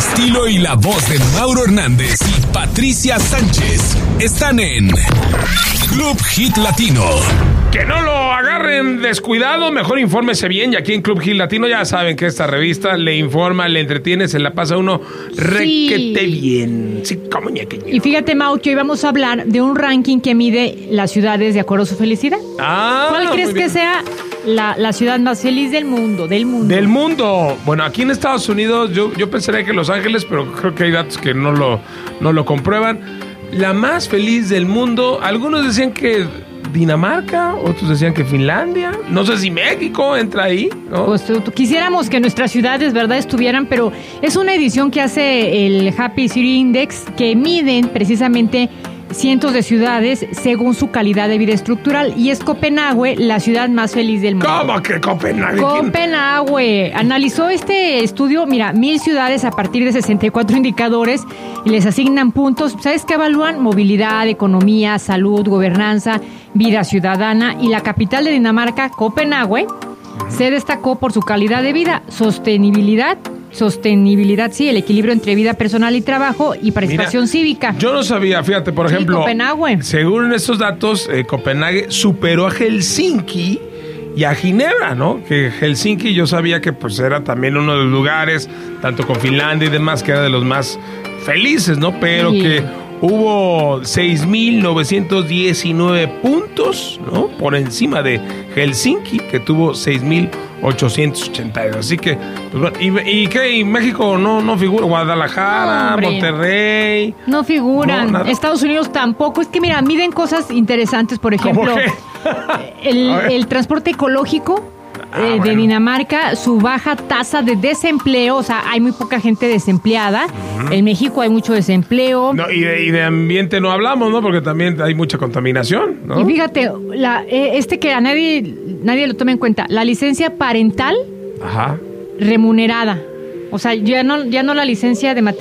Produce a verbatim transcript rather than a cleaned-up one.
estilo y la voz de Mauro Hernández y Patricia Sánchez están en Club Hit Latino. Que no lo agarren descuidado, mejor infórmese bien. Y aquí en Club Hit Latino ya saben que esta revista le informa, le entretiene, se la pasa uno requete sí. bien. Sí, como ñequeño. Y fíjate, Mau, que hoy vamos a hablar de un ranking que mide las ciudades de acuerdo a su felicidad. Ah, ¿Cuál crees que sea la, la ciudad más feliz del mundo? Del mundo. Del mundo. Bueno, aquí en Estados Unidos yo, yo pensaría que Los Ángeles, pero creo que hay datos que no lo, no lo comprueban. La más feliz del mundo, algunos decían que Dinamarca, otros decían que Finlandia, no sé si México entra ahí, ¿no? Pues tú, tú, quisiéramos que nuestras ciudades, ¿verdad?, estuvieran, pero es una edición que hace el Happy City Index, que miden precisamente cientos de ciudades según su calidad de vida estructural, y es Copenhague la ciudad más feliz del mundo. ¿Cómo que Copenhague? Copenhague analizó este estudio, mira, mil ciudades a partir de sesenta y cuatro indicadores y les asignan puntos. ¿Sabes qué evalúan? Movilidad, economía, salud, gobernanza, vida ciudadana, y la capital de Dinamarca, Copenhague, se destacó por su calidad de vida, sostenibilidad, Sostenibilidad, sí, el equilibrio entre vida personal y trabajo y participación Mira, cívica. Yo no sabía, fíjate, por sí, ejemplo, Copenhague. Según estos datos, eh, Copenhague superó a Helsinki y a Ginebra, ¿no? Que Helsinki yo sabía que pues era también uno de los lugares, tanto con Finlandia y demás, que era de los más felices, ¿no? Pero sí. que hubo seis mil novecientos diecinueve puntos, ¿no? Por encima de Helsinki, que tuvo seis mil ochocientos ochenta y dos. Así que, pues bueno, ¿y, y qué? ¿Y México no, no figura? Guadalajara, no, Monterrey. No figuran. No, Estados Unidos tampoco. Es que, mira, miden cosas interesantes, por ejemplo, el, el transporte ecológico. Ah, eh, bueno. De Dinamarca, su baja tasa de desempleo, o sea, hay muy poca gente desempleada. Uh-huh. En México hay mucho desempleo. No, y, de, y de ambiente no hablamos, ¿no? Porque también hay mucha contaminación, ¿no? Y fíjate, la, eh, este que a nadie, nadie lo toma en cuenta, la licencia parental. Ajá. Remunerada. O sea, ya no, ya no la licencia de maternidad.